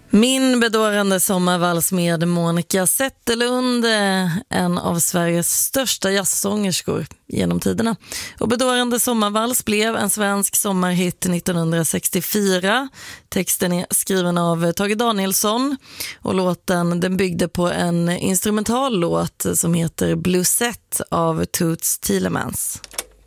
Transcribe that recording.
Min bedårande sommarvals med Monica Zetterlund, en av Sveriges största jazzsångerskor genom tiderna. Och bedårande sommarvals blev en svensk sommarhit 1964. Texten är skriven av Tage Danielsson och låten den byggde på en instrumental låt som heter Bluesette av Toots Thielemans.